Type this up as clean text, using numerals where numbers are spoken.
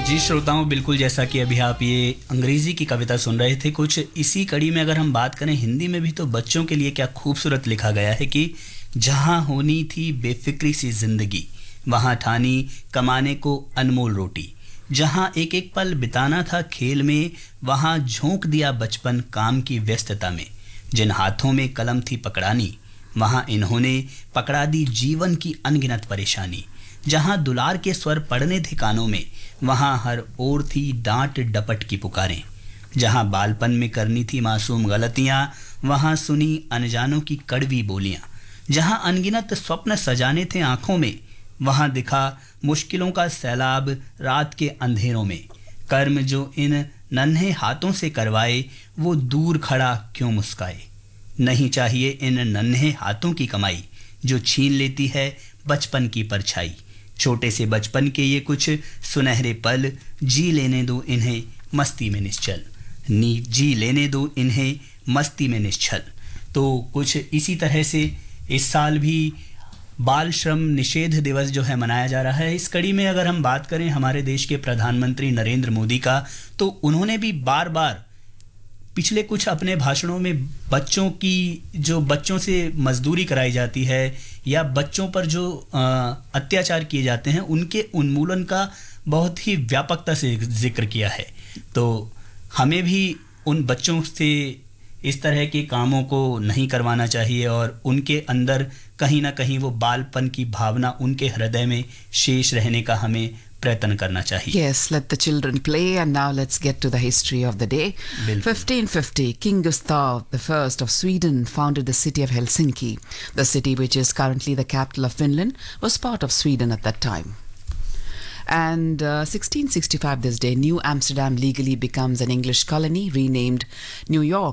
जी श्रोताओं, बिल्कुल जैसा कि अभी आप ये अंग्रेज़ी की कविता सुन रहे थे, कुछ इसी कड़ी में अगर हम बात करें हिंदी में भी, तो बच्चों के लिए क्या खूबसूरत लिखा गया है कि जहाँ होनी थी बेफिक्री सी ज़िंदगी, वहाँ ठानी कमाने को अनमोल रोटी। जहाँ एक एक पल बिताना था खेल में, वहाँ झोंक दिया बचपन काम की व्यस्तता में। जिन हाथों में कलम थी पकड़ानी, वहाँ इन्होंने पकड़ा दी जीवन की अनगिनत परेशानी। जहाँ दुलार के स्वर पड़ने थे कानों में, वहाँ हर ओर थी डांट डपट की पुकारें। जहाँ बालपन में करनी थी मासूम गलतियाँ, वहाँ सुनी अनजानों की कड़वी बोलियाँ। जहाँ अनगिनत स्वप्न सजाने थे आँखों में, वहाँ दिखा मुश्किलों का सैलाब रात के अंधेरों में। कर्म जो इन नन्हे हाथों से करवाए, वो दूर खड़ा क्यों मुस्काए। नहीं चाहिए इन नन्हे हाथों की कमाई, जो छीन लेती है बचपन की परछाई। छोटे से बचपन के ये कुछ सुनहरे पल, जी लेने दो इन्हें मस्ती में निश्चल। जी लेने दो इन्हें मस्ती में निश्चल। तो कुछ इसी तरह से इस साल भी बाल श्रम निषेध दिवस जो है मनाया जा रहा है। इस कड़ी में अगर हम बात करें हमारे देश के प्रधानमंत्री नरेंद्र मोदी का, तो उन्होंने भी बार बार पिछले कुछ अपने भाषणों में बच्चों से मजदूरी कराई जाती है या बच्चों पर जो अत्याचार किए जाते हैं, उनके उन्मूलन का बहुत ही व्यापकता से जिक्र किया है। तो हमें भी उन बच्चों से इस तरह के कामों को नहीं करवाना चाहिए और उनके अंदर कहीं ना कहीं वो बालपन की भावना उनके हृदय में शेष रहने का हमें प्रयत्न करना चाहिए। Yes, let the children play, and now let's get to the history of the day. 1550, King Gustav I of Sweden founded the city of Helsinki. The city, which is currently the capital of Finland, was part of Sweden at that time. And 1665 this day, New Amsterdam legally becomes an English colony, renamed New York